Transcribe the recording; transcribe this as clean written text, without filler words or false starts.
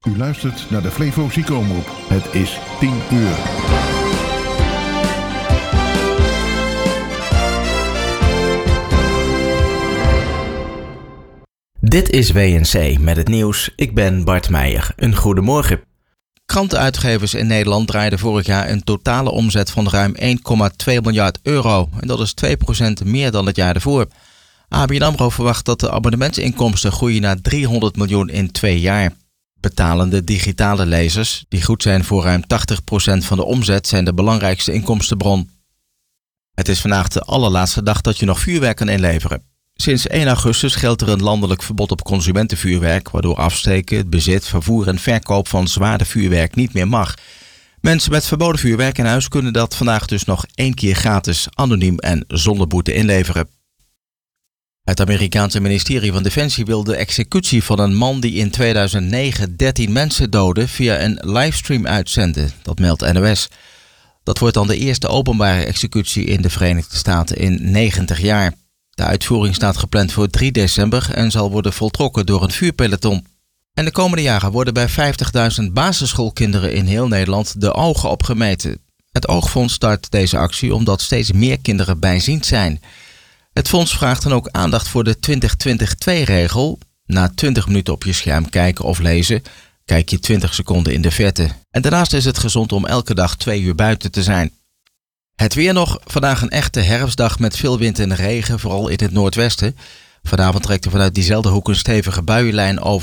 U luistert naar de Flevo Ziekenomroep. Het is 10 uur. Dit is WNC met het nieuws. Ik ben Bart Meijer. Een goedemorgen. Krantenuitgevers in Nederland draaiden vorig jaar een totale omzet van ruim 1,2 miljard euro. En dat is 2% meer dan het jaar ervoor. ABN AMRO verwacht dat de abonnementsinkomsten groeien naar 300 miljoen in 2 jaar. Betalende digitale lezers, die goed zijn voor ruim 80% van de omzet, zijn de belangrijkste inkomstenbron. Het is vandaag de allerlaatste dag dat je nog vuurwerk kan inleveren. Sinds 1 augustus geldt er een landelijk verbod op consumentenvuurwerk, waardoor afsteken, het bezit, vervoer en verkoop van zwaarder vuurwerk niet meer mag. Mensen met verboden vuurwerk in huis kunnen dat vandaag dus nog 1 keer gratis, anoniem en zonder boete inleveren. Het Amerikaanse ministerie van Defensie wil de executie van een man die in 2009 13 mensen doodde via een livestream uitzenden. Dat meldt NOS. Dat wordt dan de eerste openbare executie in de Verenigde Staten in 90 jaar. De uitvoering staat gepland voor 3 december en zal worden voltrokken door een vuurpeloton. En de komende jaren worden bij 50.000 basisschoolkinderen in heel Nederland de ogen opgemeten. Het Oogfonds start deze actie omdat steeds meer kinderen bijziend zijn. Het fonds vraagt dan ook aandacht voor de 20-20-2-regel. Na 20 minuten op je scherm kijken of lezen, kijk je 20 seconden in de verte. En daarnaast is het gezond om elke dag 2 uur buiten te zijn. Het weer nog. Vandaag een echte herfstdag met veel wind en regen, vooral in het noordwesten. Vanavond trekt er vanuit diezelfde hoek een stevige buienlijn over